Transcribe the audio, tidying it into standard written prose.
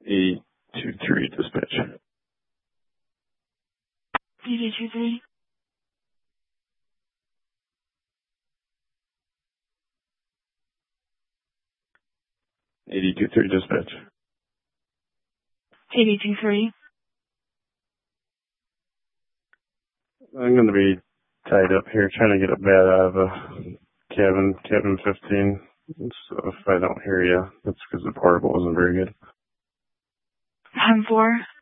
8023 dispatch. PD23. Dispatch. 8023. I'm going to be tied up here trying to get a bat out of a cabin 15. So if I don't hear you, that's because the portable wasn't very good. 10-4.